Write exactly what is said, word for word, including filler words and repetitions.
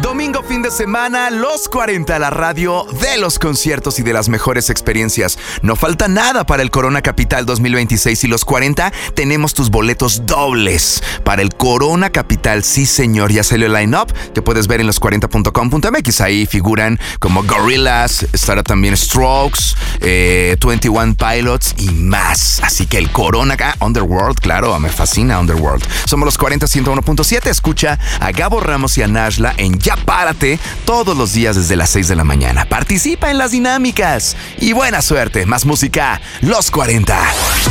Domingo, fin de semana, los cuarenta, la radio de los conciertos y de las mejores experiencias. No falta nada para el Corona Capital dos mil veintiséis y los cuarenta tenemos tus boletos dobles para el Corona Capital. Sí, señor, ya salió el line-up que puedes ver en los cuarenta punto com punto m x. Ahí figuran como Gorillaz, estará también Strokes, eh, veintiuno Pilots y más. Así que el Corona, ah, Underworld, claro, me fascina Underworld. Somos los cuarenta, ciento uno punto siete. Escucha a Gabo Ramos y a Nashla en Ya Párate todos los días desde las seis de la mañana. Participa en las dinámicas y buena suerte. Más música, los cuarenta.